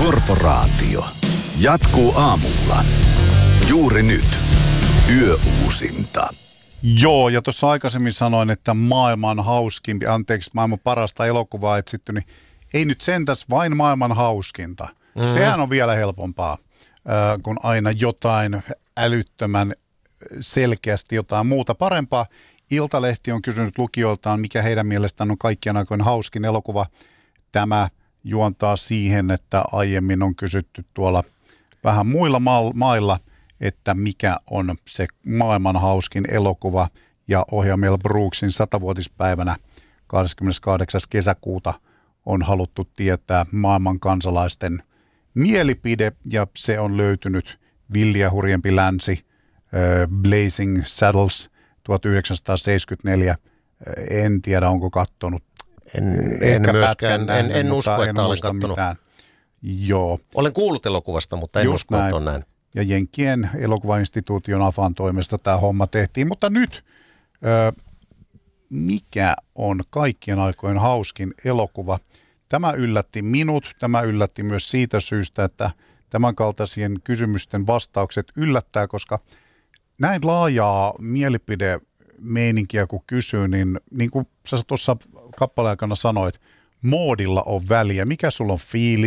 Korporaatio jatkuu aamulla. Juuri nyt. Yöuusinta. Joo, ja tuossa aikaisemmin sanoin, että maailman parasta elokuvaa etsitty, niin ei nyt sentäs vain maailman hauskinta. Sehän on vielä helpompaa, kun aina jotain älyttömän selkeästi jotain muuta parempaa. Iltalehti on kysynyt lukijoiltaan, mikä heidän mielestään on kaikkien aikojen hauskin elokuva. Tämä juontaa siihen, että aiemmin on kysytty tuolla vähän muilla mailla, että mikä on se maailman hauskin elokuva. Ja ohjaaja Mel Brooksin 100-vuotispäivänä 28. kesäkuuta on haluttu tietää maailman kansalaisten mielipide, ja se on löytynyt Villiä hurjempi länsi, Blazing Saddles 1974. En tiedä, onko kattonut. En usko, että olen kattonut. Joo. Olen kuullut elokuvasta, mutta en usko, että on näin. Ja Jenkkien elokuvainstituution AFAn toimesta tämä homma tehtiin. Mutta nyt, mikä on kaikkien aikojen hauskin elokuva? Tämä yllätti minut. Tämä yllätti myös siitä syystä, että tämän kaltaisien kysymysten vastaukset yllättää, koska näin laajaa mielipidemeininkiä kun kysyy, niin kuin sä tuossa kappaleen aikana sanoit, moodilla on väliä. Mikä sulla on fiilis?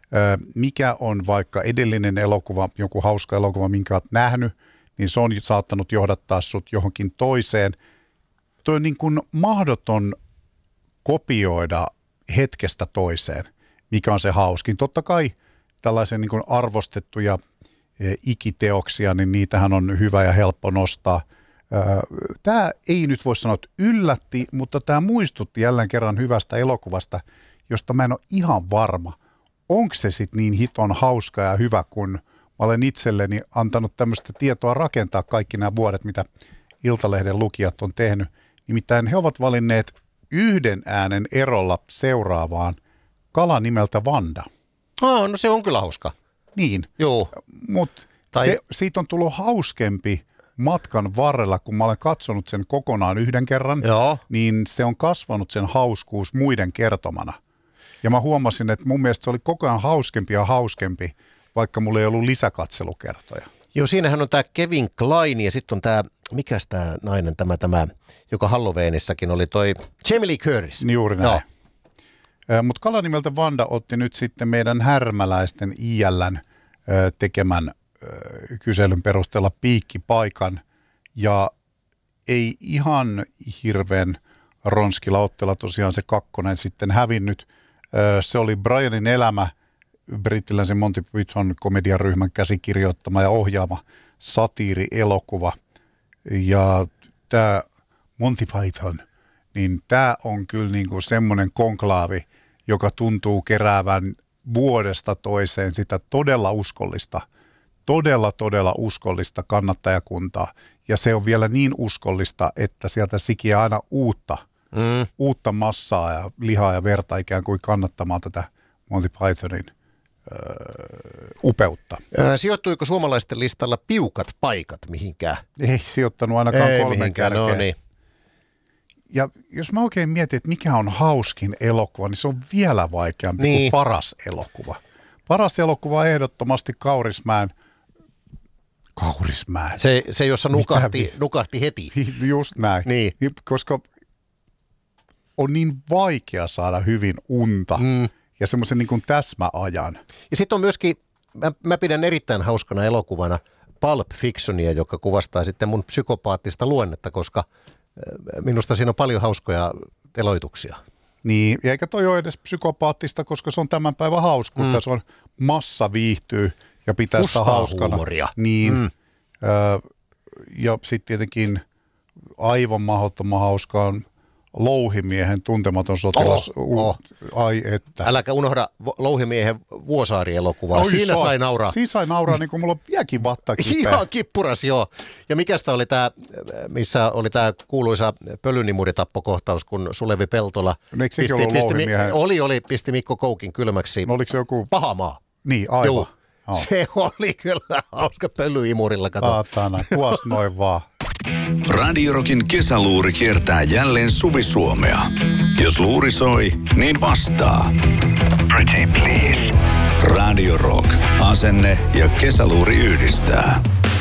Mikä on vaikka edellinen elokuva, joku hauska elokuva, minkä olet nähnyt, niin se on saattanut johdattaa sut johonkin toiseen. Toi on niin kuin mahdoton kopioida hetkestä toiseen, mikä on se hauskin. Totta kai tällaisen niin kuin arvostettuja ikiteoksia, niin niitähän on hyvä ja helppo nostaa. Tämä ei nyt voi sanoa, että yllätti, mutta tämä muistutti jälleen kerran hyvästä elokuvasta, josta mä en ole ihan varma. Onko se sitten niin hiton hauska ja hyvä, kun mä olen itselleni antanut tämmöistä tietoa rakentaa kaikki nämä vuodet, mitä Iltalehden lukijat on tehnyt. Nimittäin he ovat valinneet yhden äänen erolla seuraavaan kala nimeltä Vanda. No se on kyllä hauska. Niin, mutta siitä on tullut hauskempi matkan varrella, kun mä olen katsonut sen kokonaan yhden kerran, niin se on kasvanut sen hauskuus muiden kertomana. Ja mä huomasin, että mun mielestä se oli koko ajan hauskempi ja hauskempi, vaikka mulla ei ollut lisäkatselukertoja. Joo, siinähän on tämä Kevin Kline ja sitten on tämä, mikäs tämä nainen, tämä joka Halloweenissakin oli toi Jamie Lee Curtis. Juuri näin. Mutta kala nimeltä Vanda otti nyt sitten meidän härmäläisten IL:n tekemän kyselyn perusteella piikkipaikan, ja ei ihan hirveän ronskilla otteella tosiaan se kakkonen sitten hävinnyt. Se oli Brianin elämä, brittiläisen Monty Python komediaryhmän käsikirjoittama ja ohjaama satiirielokuva. Ja tämä Monty Python, niin tämä on kyllä niinku semmoinen konklaavi, joka tuntuu keräävän vuodesta toiseen sitä todella uskollista kannattajakuntaa. Ja se on vielä niin uskollista, että sieltä sikiää aina uutta massaa ja lihaa ja verta ikään kuin kannattamaan tätä Monty Pythonin upeutta. Sijoittuiko suomalaisten listalla piukat paikat mihinkään? Ei sijoittanut ainakaan kolmen kärkeen. No niin. Ja jos mä oikein mietin, että mikä on hauskin elokuva, niin se on vielä vaikeampi kuin paras elokuva. Paras elokuva ehdottomasti Kaurismäen. Se jossa nukahti heti. Just näin. Niin. Koska on niin vaikea saada hyvin unta ja semmoisen niin kuin täsmäajan. Ja sitten on myöskin, mä pidän erittäin hauskana elokuvana Pulp Fictionia, joka kuvastaa sitten mun psykopaattista luonnetta, koska minusta siinä on paljon hauskoja teloituksia. Niin, ja eikä toi ole edes psykopaattista, koska se on tämän päivän hauskuutta. Se on massa viihtyy ja pitää sitä hauskana. Huumoria. Niin. Ja sitten tietenkin aivan mahdottoman hauskaan Louhimiehen Tuntematon sotilas. Ai että. Äläkä unohda Louhimiehen Vuosaari-elokuvaa. Siinä sai nauraa. Siinä sai nauraa, niin kuin mulla on vieläkin vatta kipeä. Ihan kippuras, joo. Ja mikästä oli tämä, missä oli tämä kuuluisa pölynimuritappoko-kohtaus, kun Sulevi Peltola pisti Mikko Koukin kylmäksi. No, oliko se joku Pahamaa? Niin, aivan. Joo. Se oli kyllä hauska pölyimurilla, kato. Saatana, tuos noin vaan. Radio Rockin kesäluuri kiertää jälleen Suvi-Suomea. Jos luuri soi, niin vastaa. Pretty please. Radio Radio Rock. Asenne ja kesäluuri yhdistää.